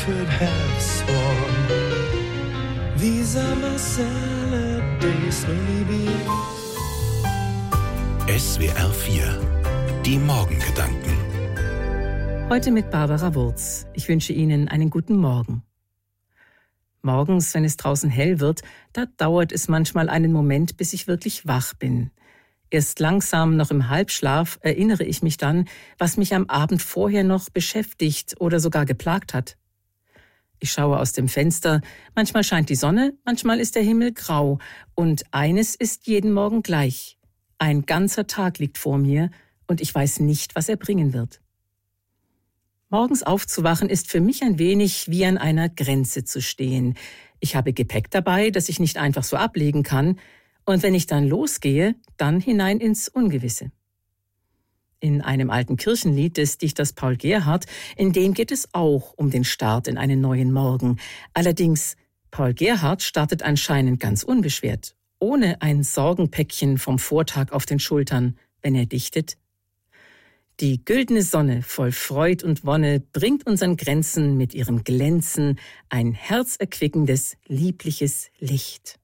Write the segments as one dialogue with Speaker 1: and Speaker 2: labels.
Speaker 1: could have sworn these are my salad days slowly being.
Speaker 2: SWR 4, die Morgengedanken.
Speaker 3: Heute mit Barbara Wurz. Ich wünsche Ihnen einen guten Morgen. Morgens, wenn es draußen hell wird, da dauert es manchmal einen Moment, bis ich wirklich wach bin. Erst langsam, noch im Halbschlaf, erinnere ich mich dann, was mich am Abend vorher noch beschäftigt oder sogar geplagt hat. Ich schaue aus dem Fenster, manchmal scheint die Sonne, manchmal ist der Himmel grau. Und eines ist jeden Morgen gleich. Ein ganzer Tag liegt vor mir und ich weiß nicht, was er bringen wird. Morgens aufzuwachen ist für mich ein wenig wie an einer Grenze zu stehen. Ich habe Gepäck dabei, das ich nicht einfach so ablegen kann. Und wenn ich dann losgehe, dann hinein ins Ungewisse. In einem alten Kirchenlied des Dichters Paul Gerhardt, in dem geht es auch um den Start in einen neuen Morgen. Allerdings, Paul Gerhardt startet anscheinend ganz unbeschwert, ohne ein Sorgenpäckchen vom Vortag auf den Schultern, wenn er dichtet: Die güldene Sonne voll Freud und Wonne bringt unseren Grenzen mit ihrem Glänzen ein herzerquickendes, liebliches Licht.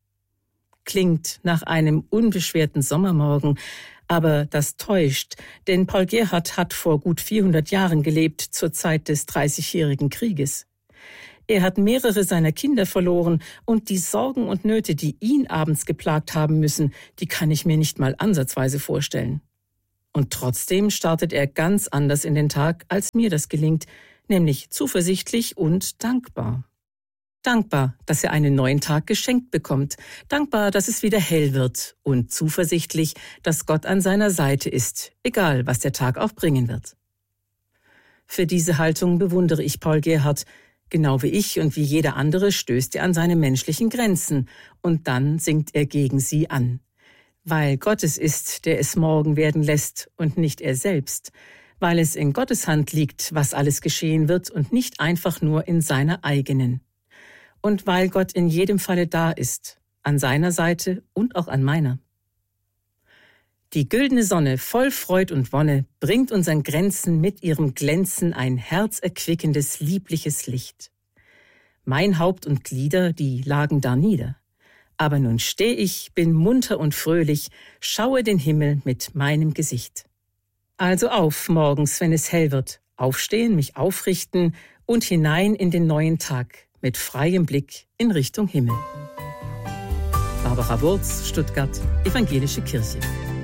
Speaker 3: Klingt nach einem unbeschwerten Sommermorgen, aber das täuscht, denn Paul Gerhardt hat vor gut 400 Jahren gelebt, zur Zeit des Dreißigjährigen Krieges. Er hat mehrere seiner Kinder verloren und die Sorgen und Nöte, die ihn abends geplagt haben müssen, die kann ich mir nicht mal ansatzweise vorstellen. Und trotzdem startet er ganz anders in den Tag, als mir das gelingt, nämlich zuversichtlich und dankbar. Dankbar, dass er einen neuen Tag geschenkt bekommt, dankbar, dass es wieder hell wird und zuversichtlich, dass Gott an seiner Seite ist, egal was der Tag auch bringen wird. Für diese Haltung bewundere ich Paul Gerhardt. Genau wie ich und wie jeder andere stößt er an seine menschlichen Grenzen und dann sinkt er gegen sie an. Weil Gott es ist, der es morgen werden lässt und nicht er selbst. Weil es in Gottes Hand liegt, was alles geschehen wird und nicht einfach nur in seiner eigenen. Und weil Gott in jedem Falle da ist, an seiner Seite und auch an meiner. Die güldene Sonne voll Freud und Wonne bringt unseren Grenzen mit ihrem Glänzen ein herzerquickendes, liebliches Licht. Mein Haupt und Glieder, die lagen da nieder. Aber nun steh ich, bin munter und fröhlich, schaue den Himmel mit meinem Gesicht. Also auf morgens, wenn es hell wird, aufstehen, mich aufrichten und hinein in den neuen Tag, mit freiem Blick in Richtung Himmel. Barbara Wurz, Stuttgart, Evangelische Kirche.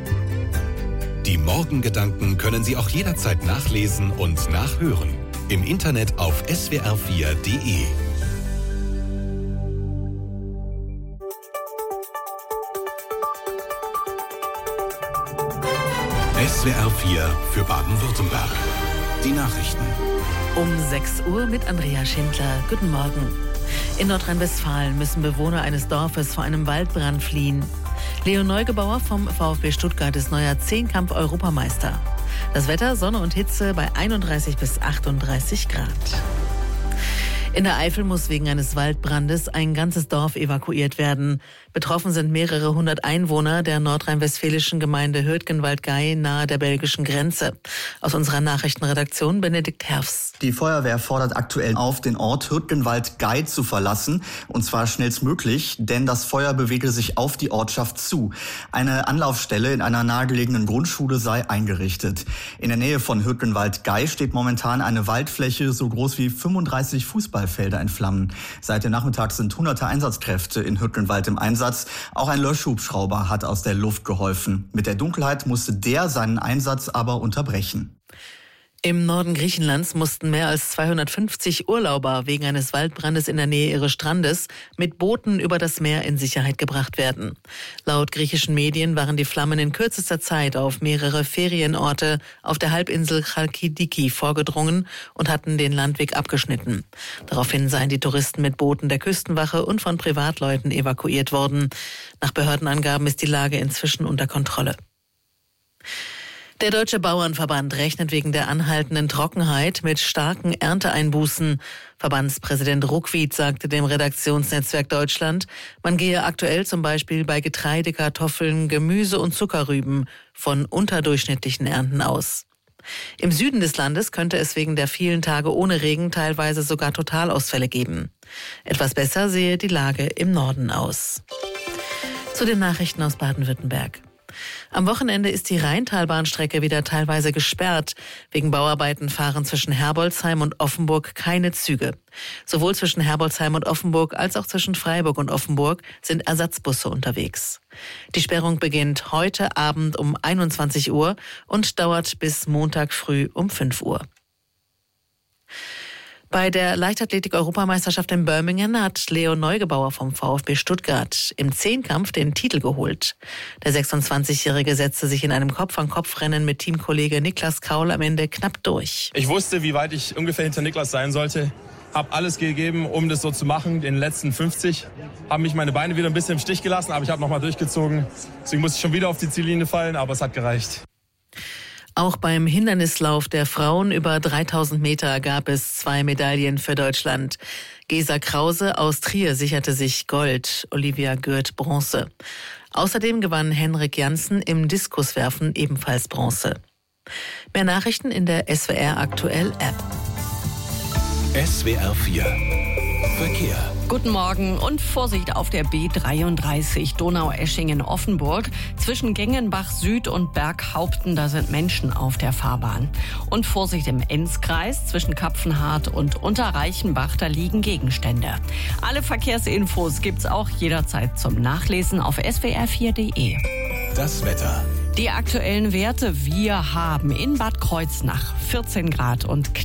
Speaker 2: Die Morgengedanken können Sie auch jederzeit nachlesen und nachhören. Im Internet auf swr4.de. SWR 4 für Baden-Württemberg. Die Nachrichten.
Speaker 4: Um 6 Uhr mit Andrea Schindler. Guten Morgen. In Nordrhein-Westfalen müssen Bewohner eines Dorfes vor einem Waldbrand fliehen. Leo Neugebauer vom VfB Stuttgart ist neuer Zehnkampf-Europameister. Das Wetter, Sonne und Hitze bei 31 bis 38 Grad. In der Eifel muss wegen eines Waldbrandes ein ganzes Dorf evakuiert werden. Betroffen sind mehrere hundert Einwohner der nordrhein-westfälischen Gemeinde Hürtgenwald-Gey nahe der belgischen Grenze. Aus unserer Nachrichtenredaktion Benedikt Herfs.
Speaker 5: Die Feuerwehr fordert aktuell auf, den Ort Hürtgenwald-Gey zu verlassen, und zwar schnellstmöglich, denn das Feuer bewege sich auf die Ortschaft zu. Eine Anlaufstelle in einer nahegelegenen Grundschule sei eingerichtet. In der Nähe von Hürtgenwald-Gey steht momentan eine Waldfläche so groß wie 35 Fußballfelder in Flammen. Seit dem Nachmittag sind hunderte Einsatzkräfte in Hürtgenwald im Einsatz. Auch ein Löschhubschrauber hat aus der Luft geholfen. Mit der Dunkelheit musste der seinen Einsatz aber unterbrechen.
Speaker 4: Im Norden Griechenlands mussten mehr als 250 Urlauber wegen eines Waldbrandes in der Nähe ihres Strandes mit Booten über das Meer in Sicherheit gebracht werden. Laut griechischen Medien waren die Flammen in kürzester Zeit auf mehrere Ferienorte auf der Halbinsel Chalkidiki vorgedrungen und hatten den Landweg abgeschnitten. Daraufhin seien die Touristen mit Booten der Küstenwache und von Privatleuten evakuiert worden. Nach Behördenangaben ist die Lage inzwischen unter Kontrolle. Der Deutsche Bauernverband rechnet wegen der anhaltenden Trockenheit mit starken Ernteeinbußen. Verbandspräsident Ruckwied sagte dem Redaktionsnetzwerk Deutschland, man gehe aktuell zum Beispiel bei Getreide, Kartoffeln, Gemüse und Zuckerrüben von unterdurchschnittlichen Ernten aus. Im Süden des Landes könnte es wegen der vielen Tage ohne Regen teilweise sogar Totalausfälle geben. Etwas besser sehe die Lage im Norden aus. Zu den Nachrichten aus Baden-Württemberg. Am Wochenende ist die Rheintalbahnstrecke wieder teilweise gesperrt. Wegen Bauarbeiten fahren zwischen Herbolzheim und Offenburg keine Züge. Sowohl zwischen Herbolzheim und Offenburg als auch zwischen Freiburg und Offenburg sind Ersatzbusse unterwegs. Die Sperrung beginnt heute Abend um 21 Uhr und dauert bis Montag früh um 5 Uhr. Bei der Leichtathletik-Europameisterschaft in Birmingham hat Leo Neugebauer vom VfB Stuttgart im Zehnkampf den Titel geholt. Der 26-Jährige setzte sich in einem Kopf-an-Kopf-Rennen mit Teamkollege Niklas Kaul am Ende knapp durch.
Speaker 6: Ich wusste, wie weit ich ungefähr hinter Niklas sein sollte. Hab alles gegeben, um das so zu machen. In den letzten 50 haben mich meine Beine wieder ein bisschen im Stich gelassen, aber ich habe nochmal durchgezogen. Deswegen musste ich schon wieder auf die Ziellinie fallen, aber es hat gereicht.
Speaker 4: Auch beim Hindernislauf der Frauen über 3000 Meter gab es 2 Medaillen für Deutschland. Gesa Krause aus Trier sicherte sich Gold, Olivia Gürt Bronze. Außerdem gewann Henrik Janssen im Diskuswerfen ebenfalls Bronze. Mehr Nachrichten in der SWR Aktuell App.
Speaker 2: SWR 4 Verkehr.
Speaker 7: Guten Morgen und Vorsicht auf der B33 Donaueschingen-Offenburg. Zwischen Gengenbach Süd und Berghaupten, da sind Menschen auf der Fahrbahn. Und Vorsicht im Enzkreis zwischen Kapfenhardt und Unterreichenbach, da liegen Gegenstände. Alle Verkehrsinfos gibt's auch jederzeit zum Nachlesen auf swr4.de.
Speaker 2: Das Wetter.
Speaker 7: Die aktuellen Werte: wir haben in Bad Kreuznach 14 Grad und